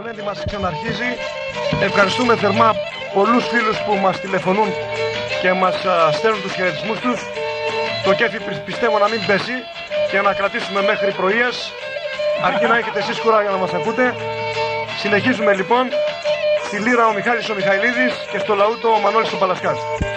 Ανέβη μας ξαναρχίζει. Ευχαριστούμε θερμά πολλούς φίλους που μας τηλεφωνούν και μας στέλνουν τους χαιρετισμούς τους. Το κέφι πιστεύω να μην πέσει και να κρατήσουμε μέχρι πρωίας, αρκεί να έχετε εσείς κουράγιο να μας ακούτε. Συνεχίζουμε λοιπόν στη λύρα ο Μιχάλης ο Μιχαηλίδης και στο λαούτο ο Μανώλης ο Παλασκάς.